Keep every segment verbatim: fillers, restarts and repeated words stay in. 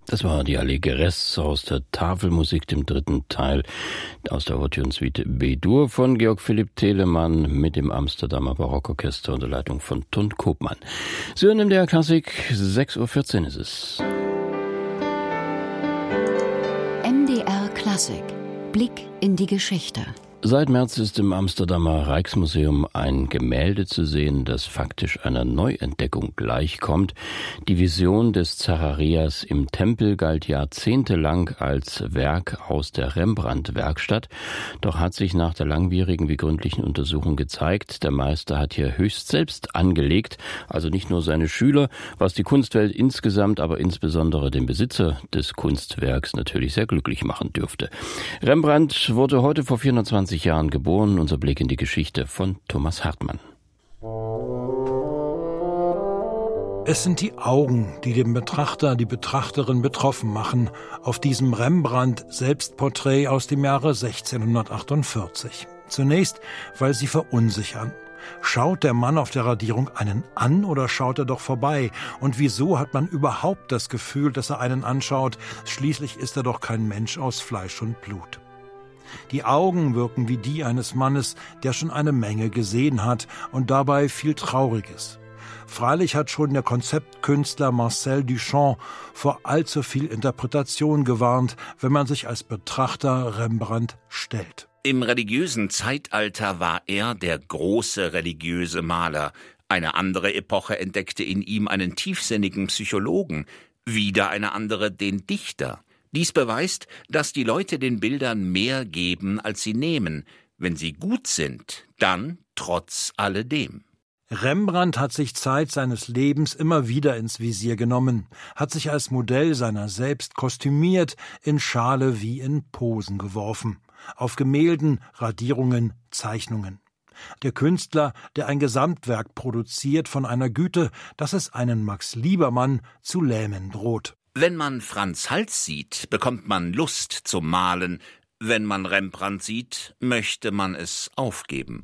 Das war die Allegretto aus der Tafelmusik, dem dritten Teil aus der Ouvertürensuite B-Dur von Georg Philipp Telemann mit dem Amsterdamer Barockorchester unter Leitung von Ton Koopman. Sie hören in der Klassik, sechs Uhr vierzehn ist es. M D R Klassik. Blick in die Geschichte. Seit März ist im Amsterdamer Rijksmuseum ein Gemälde zu sehen, das faktisch einer Neuentdeckung gleichkommt. Die Vision des Zacharias im Tempel galt jahrzehntelang als Werk aus der Rembrandt-Werkstatt. Doch hat sich nach der langwierigen wie gründlichen Untersuchung gezeigt, der Meister hat hier höchst selbst angelegt, also nicht nur seine Schüler, was die Kunstwelt insgesamt, aber insbesondere den Besitzer des Kunstwerks natürlich sehr glücklich machen dürfte. Rembrandt wurde heute vor vierhundertzwanzig Jahren geboren. Unser Blick in die Geschichte von Thomas Hartmann. Es sind die Augen, die den Betrachter, die Betrachterin betroffen machen, auf diesem Rembrandt-Selbstporträt aus dem Jahre sechzehnhundertachtundvierzig. Zunächst, weil sie verunsichern. Schaut der Mann auf der Radierung einen an oder schaut er doch vorbei? Und wieso hat man überhaupt das Gefühl, dass er einen anschaut? Schließlich ist er doch kein Mensch aus Fleisch und Blut. Die Augen wirken wie die eines Mannes, der schon eine Menge gesehen hat und dabei viel Trauriges. Freilich hat schon der Konzeptkünstler Marcel Duchamp vor allzu viel Interpretation gewarnt, wenn man sich als Betrachter Rembrandt stellt. Im religiösen Zeitalter war er der große religiöse Maler. Eine andere Epoche entdeckte in ihm einen tiefsinnigen Psychologen, wieder eine andere den Dichter. Dies beweist, dass die Leute den Bildern mehr geben, als sie nehmen. Wenn sie gut sind, dann trotz alledem. Rembrandt hat sich Zeit seines Lebens immer wieder ins Visier genommen, hat sich als Modell seiner selbst kostümiert, in Schale wie in Posen geworfen. Auf Gemälden, Radierungen, Zeichnungen. Der Künstler, der ein Gesamtwerk produziert von einer Güte, dass es einen Max Liebermann zu lähmen droht. Wenn man Franz Hals sieht, bekommt man Lust zum Malen. Wenn man Rembrandt sieht, möchte man es aufgeben.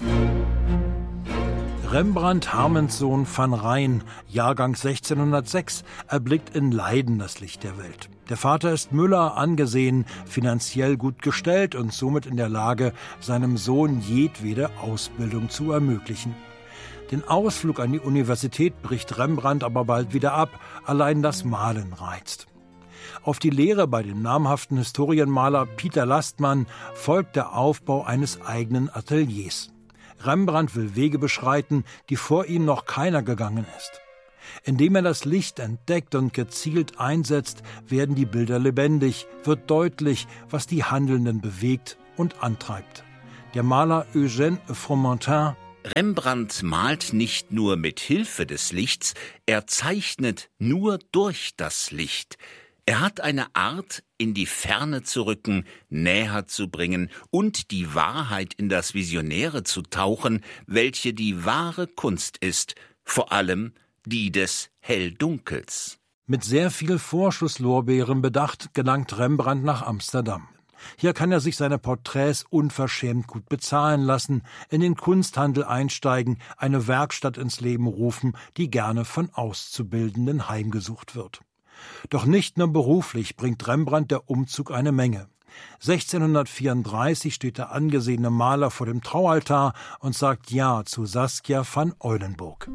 Rembrandt Harmenszoon van Rijn, Jahrgang sechzehnhundertsechs, erblickt in Leiden das Licht der Welt. Der Vater ist Müller, angesehen, finanziell gut gestellt und somit in der Lage, seinem Sohn jedwede Ausbildung zu ermöglichen. Den Ausflug an die Universität bricht Rembrandt aber bald wieder ab, allein das Malen reizt. Auf die Lehre bei dem namhaften Historienmaler Pieter Lastmann folgt der Aufbau eines eigenen Ateliers. Rembrandt will Wege beschreiten, die vor ihm noch keiner gegangen ist. Indem er das Licht entdeckt und gezielt einsetzt, werden die Bilder lebendig, wird deutlich, was die Handelnden bewegt und antreibt. Der Maler Eugène Fromentin: Rembrandt malt nicht nur mit Hilfe des Lichts, er zeichnet nur durch das Licht. Er hat eine Art, in die Ferne zu rücken, näher zu bringen und die Wahrheit in das Visionäre zu tauchen, welche die wahre Kunst ist, vor allem die des Hell-Dunkels. Mit sehr viel Vorschusslorbeeren bedacht gelangt Rembrandt nach Amsterdam. Hier kann er sich seine Porträts unverschämt gut bezahlen lassen, in den Kunsthandel einsteigen, eine Werkstatt ins Leben rufen, die gerne von Auszubildenden heimgesucht wird. Doch nicht nur beruflich bringt Rembrandt der Umzug eine Menge. sechzehnhundertvierunddreißig steht der angesehene Maler vor dem Traualtar und sagt Ja zu Saskia van Eulenburg.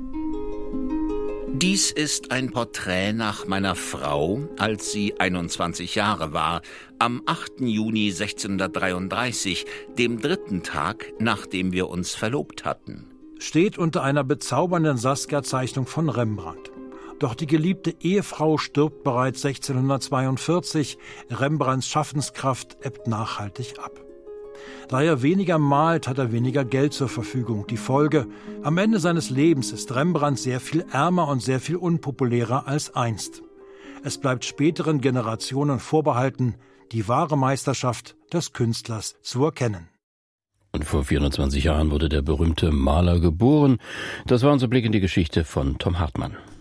Dies ist ein Porträt nach meiner Frau, als sie einundzwanzig Jahre war, am achten Juni sechzehnhundertdreiunddreißig, dem dritten Tag, nachdem wir uns verlobt hatten. Steht unter einer bezaubernden Saskia-Zeichnung von Rembrandt. Doch die geliebte Ehefrau stirbt bereits sechzehnhundertzweiundvierzig, Rembrandts Schaffenskraft ebbt nachhaltig ab. Da er weniger malt, hat er weniger Geld zur Verfügung. Die Folge: Am Ende seines Lebens ist Rembrandt sehr viel ärmer und sehr viel unpopulärer als einst. Es bleibt späteren Generationen vorbehalten, die wahre Meisterschaft des Künstlers zu erkennen. Und vor vierhundertzwanzig Jahren wurde der berühmte Maler geboren. Das war unser Blick in die Geschichte von Tom Hartmann.